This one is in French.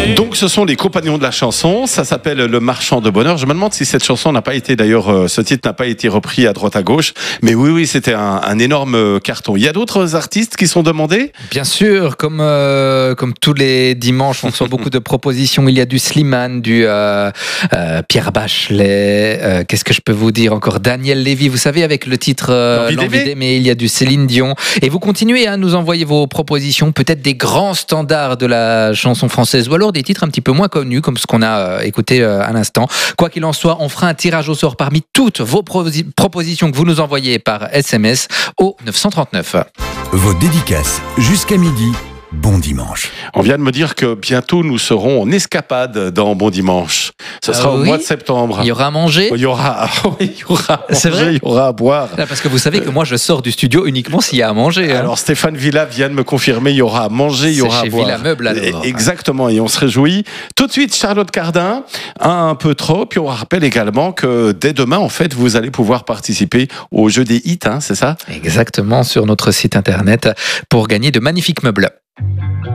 Donc ce sont les compagnons de la chanson, ça s'appelle Le Marchand de Bonheur. Je me demande si cette chanson n'a pas été d'ailleurs, ce titre n'a pas été repris à droite à gauche. Mais oui, c'était un énorme carton. Il y a d'autres artistes qui sont demandés ? Bien sûr, comme tous les dimanches, on reçoit beaucoup de propositions. Il y a du Slimane, du Pierre Bachelet, qu'est-ce que je peux vous dire encore ? Daniel Lévy, vous savez, avec le titre L'Envie d'aimer, il y a du Céline Dion. Et vous continuez à nous envoyer vos propositions, peut-être des grands standards de la chanson française, ou alors des titres un petit peu moins connus, comme ce qu'on a écouté à l'instant. Quoi qu'il en soit, on fera un tirage au sort parmi toutes vos propositions que vous nous envoyez par SMS au 939. Vos dédicaces jusqu'à midi. Bon dimanche. On vient de me dire que bientôt nous serons en escapade dans Bon Dimanche. Ce sera au mois de septembre. Il y aura à manger. Il y aura à C'est manger, vrai, il y aura à boire. Parce que vous savez que moi je sors du studio uniquement s'il y a à manger. Alors Stéphane Villa vient de me confirmer, il y aura à manger, il y aura à boire. C'est chez Villa Meuble alors. Exactement, et on se réjouit. Tout de suite, Charlotte Cardin, un peu trop. Puis on rappelle également que dès demain, en fait, vous allez pouvoir participer au jeu des hits, c'est ça ? Exactement, sur notre site internet pour gagner de magnifiques meubles.